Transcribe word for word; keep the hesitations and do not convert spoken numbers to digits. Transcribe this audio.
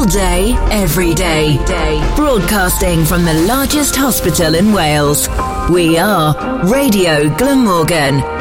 All day, every day. Broadcasting from the largest hospital in Wales. We are Radio Glamorgan.